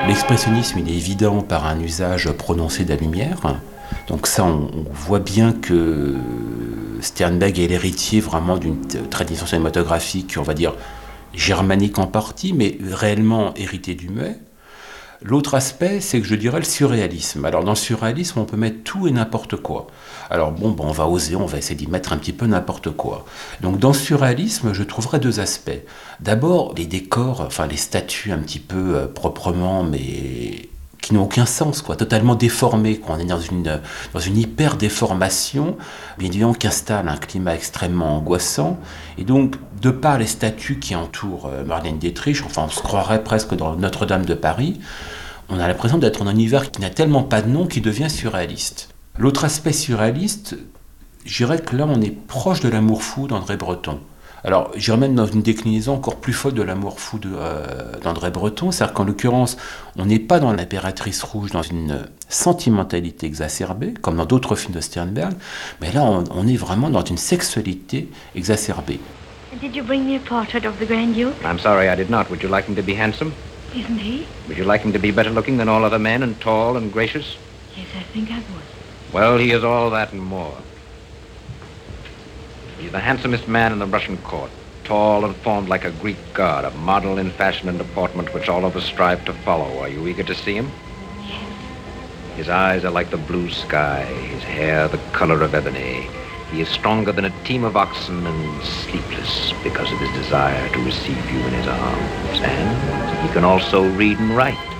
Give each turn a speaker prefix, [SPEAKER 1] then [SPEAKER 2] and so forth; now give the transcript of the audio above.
[SPEAKER 1] L'expressionnisme, il est évident par un usage prononcé de la lumière. Donc ça, on voit bien que Sternberg est l'héritier vraiment d'une tradition cinématographique, on va dire, germanique en partie, mais réellement hérité du muet. L'autre aspect, c'est que je dirais le surréalisme. Alors dans le surréalisme, on peut mettre tout et n'importe quoi. Alors bon, on va oser, on va essayer d'y mettre un petit peu n'importe quoi. Donc dans le surréalisme, je trouverais deux aspects. D'abord, les décors, enfin les statues un petit peu proprement, mais qui n'ont aucun sens, quoi, totalement déformées, quoi. On est dans une hyper déformation, bien évidemment qu'installe un climat extrêmement angoissant. Et donc, de par les statues qui entourent Marlène Dietrich, enfin on se croirait presque dans Notre-Dame de Paris, on a l'impression d'être dans un univers qui n'a tellement pas de nom qui devient surréaliste. L'autre aspect surréaliste, je dirais que là on est proche de l'amour fou d'André Breton. Alors, j'irais même dans une déclinaison encore plus folle de l'amour fou d'André Breton, c'est-à-dire qu'en l'occurrence, on n'est pas dans l'impératrice rouge, dans une sentimentalité exacerbée, comme dans d'autres films de Sternberg, mais là, on est vraiment dans une sexualité exacerbée.
[SPEAKER 2] Did you bring me a portrait of the Grand Duke?
[SPEAKER 3] I'm sorry I did not. Would you like him to be handsome?
[SPEAKER 2] Isn't he?
[SPEAKER 3] Would you like him to be better looking than all other men and tall and gracious?
[SPEAKER 2] Yes, I think I would.
[SPEAKER 3] Well, he is all that and more. He's the handsomest man in the Russian court, tall and formed like a Greek god, a model in fashion and deportment which all of us strive to follow. Are you eager to see him?
[SPEAKER 2] Yes.
[SPEAKER 3] His eyes are like the blue sky, his hair the color of ebony. He is stronger than a team of oxen and sleepless because of his desire to receive you in his arms. And he can also read and write.